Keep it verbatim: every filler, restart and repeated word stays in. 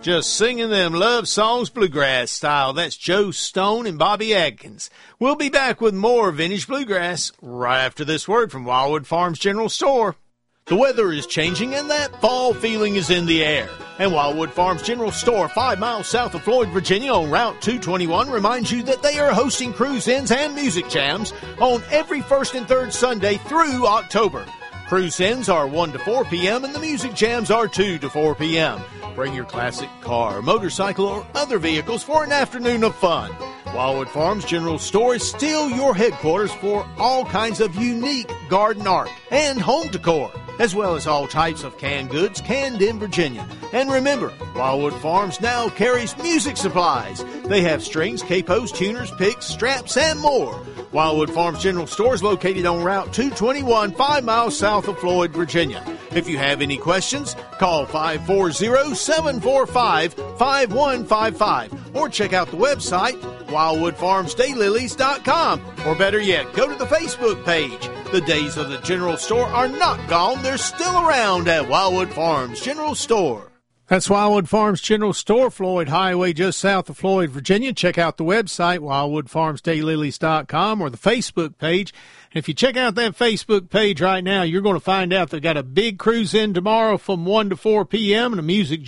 Just singing them love songs bluegrass style. That's Joe Stone and Bobby Adkins. We'll be back with more Vintage Bluegrass right after this word from Wildwood Farms General Store. The weather is changing and that fall feeling is in the air. And Wildwood Farms General Store, five miles south of Floyd, Virginia on Route two twenty-one, reminds you that they are hosting cruise-ins and music jams on every first and third Sunday through October. Cruise-ins are one to four p.m. and the music jams are two to four p.m. Bring your classic car, motorcycle, or other vehicles for an afternoon of fun. Wildwood Farms General Store is still your headquarters for all kinds of unique garden art and home decor, as well as all types of canned goods canned in Virginia. And remember, Wildwood Farms now carries music supplies. They have strings, capos, tuners, picks, straps, and more. Wildwood Farms General Store is located on Route two twenty-one, five miles south of Floyd, Virginia. If you have any questions, call five four zero, seven four five, five one five five or check out the website, wildwood farms daylilies dot com. Or better yet, go to the Facebook page. The days of the General Store are not gone. They're still around at Wildwood Farms General Store. That's Wildwood Farms General Store, Floyd Highway, just south of Floyd, Virginia. Check out the website, wildwood farms daylilies dot com, or the Facebook page. And if you check out that Facebook page right now, you're going to find out they've got a big cruise in tomorrow from one to four p.m. and a music